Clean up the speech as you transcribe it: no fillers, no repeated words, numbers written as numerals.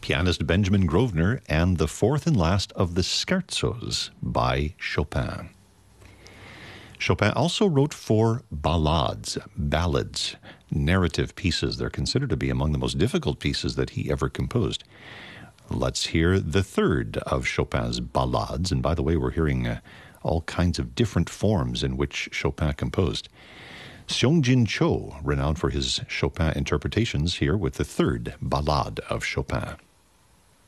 pianist Benjamin Grosvenor, and the fourth and last of the scherzos by Chopin. Chopin also wrote 4 ballades, narrative pieces. They're considered to be among the most difficult pieces that he ever composed. Let's hear the third of Chopin's ballades. And by the way, we're hearing all kinds of different forms in which Chopin composed. Seongjin Cho, renowned for his Chopin interpretations, here with the third ballade of Chopin.